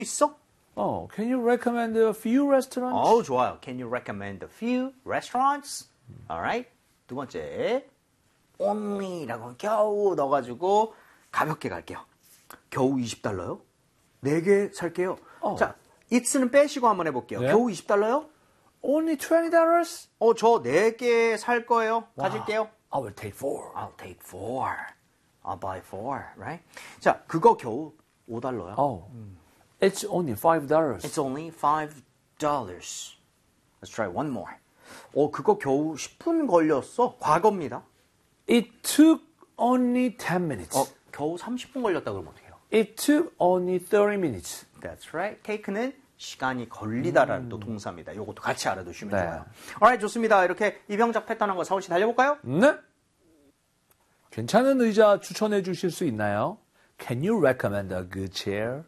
있어? Can you recommend a few restaurants? 좋아요. Can you recommend a few restaurants? Alright. 두 번째. only라고 겨우 넣어가지고 가볍게 갈게요. 겨우 $20요? 4개 살게요. 자, it's는 빼시고 한번 해볼게요. 네. 겨우 $20요? Only $20? 저 4개 살 거예요. 가질게요. I will take 4. I'll take 4. I'll buy 4, right? 자, 그거 겨우 $5요. It's only $5. It's only $5. Let's try one more. 그거 겨우 10분 걸렸어. 과거입니다. It took only 10 minutes. 겨우 30분 걸렸다 그러면 어떡해요? It took only 30 minutes. That's right. take는 시간이 걸리다라는 또 동사입니다. 이것도 같이 알아두시면 네. 좋아요. Alright, 좋습니다. 이렇게 이병작 패턴 한번 사우씨 달려볼까요? 네. 괜찮은 의자 추천해 주실 수 있나요? Can you recommend a good chair?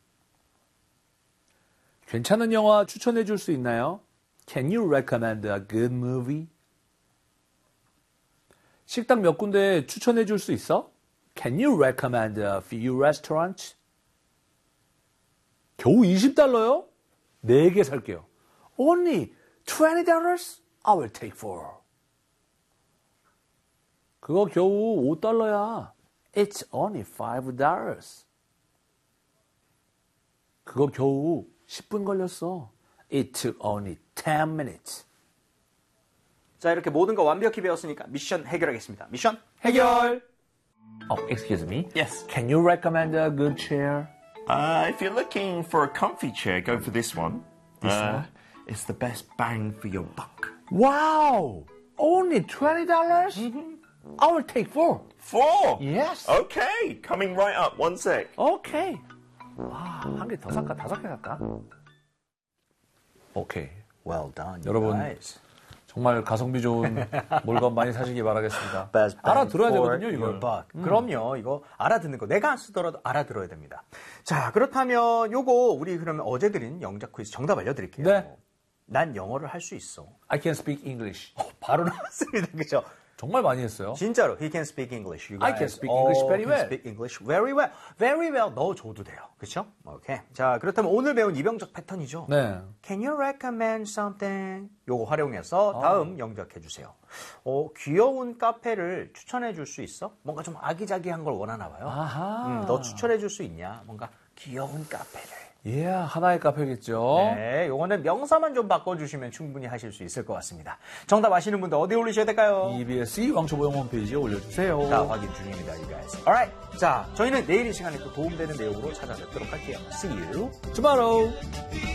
괜찮은 영화 추천해 줄 수 있나요? Can you recommend a good movie? 식당 몇 군데 추천해 줄 수 있어? Can you recommend a few restaurants? 겨우 $20요? 4개 살게요. Only $20? I will take 4. 그거 겨우 $5야. It's only $5. 그거 겨우 10분 걸렸어. It took only 10 minutes. 자, 이렇게 모든 거 완벽히 배웠으니까 미션 해결하겠습니다. 미션 해결! Excuse me. Yes. Can you recommend a good chair? If you're looking for a comfy chair, go for this one. This one? It's the best bang for your buck. Wow! Only $20? I will take 4. 4? Yes. Okay, coming right up. One sec. Okay. 한 개 더 살까? 5개 살까? 오케이. Well done, you 여러분, guys. 정말 가성비 좋은 물건 많이 사시기 바라겠습니다. Best bang 알아들어야 for 되거든요, your 이걸. buck. 그럼요. 이거 알아듣는 거. 내가 안 쓰더라도 알아들어야 됩니다. 자, 그렇다면 요거 우리 그러면 어제 드린 영작 퀴즈 정답 알려드릴게요. 네. 난 영어를 할 수 있어. I can speak English. 바로 나왔습니다. 그죠? 정말 많이 했어요. 진짜로. He can speak English. You I guys can speak English very can well. speak English very well. Very well 넣어줘도 돼요. 그렇죠? 오케이. 자, 그렇다면 오늘 배운 이병작 패턴이죠. 네. Can you recommend something? 요거 활용해서 다음 영작해 주세요. 귀여운 카페를 추천해 줄 수 있어? 뭔가 좀 아기자기한 걸 원하나 봐요. 아하. 너 추천해 줄 수 있냐? 뭔가 귀여운 카페를. 예, 하나의 카페겠죠. 네, 요거는 명사만 좀 바꿔주시면 충분히 하실 수 있을 것 같습니다. 정답 아시는 분들 어디에 올리셔야 될까요? EBS 왕초보영 홈페이지에 올려주세요. 자, 확인 중입니다, you guys. Alright. 자, 저희는 내일 이 시간에 또 도움되는 내용으로 찾아뵙도록 할게요. See you tomorrow.